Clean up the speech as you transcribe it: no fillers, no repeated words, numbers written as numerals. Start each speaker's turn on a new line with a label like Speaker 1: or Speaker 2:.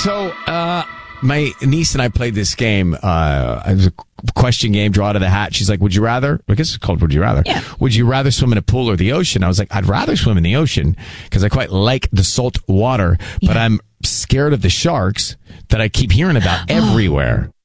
Speaker 1: So, my niece and I played this game. It was a question game, draw out of the hat. She's like, would you rather? I guess it's called Would You Rather.
Speaker 2: Yeah.
Speaker 1: Would you rather swim in a pool or the ocean? I was like, I'd rather swim in the ocean because I quite like the salt water, but I'm scared of the sharks that I keep hearing about everywhere.